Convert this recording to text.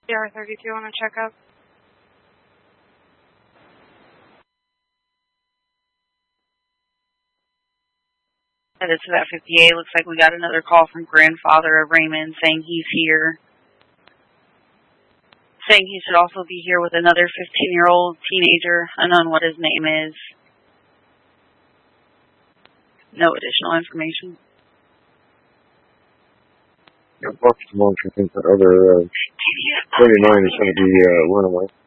CR32 on a checkup. This is at 58. Looks like we got another call from grandfather of Raymond saying he's here. Saying he should also be here with another 15-year-old teenager, unknown what his name is. No additional information. Yeah, Buck's launch, I think the other 29 is going to be Runaway.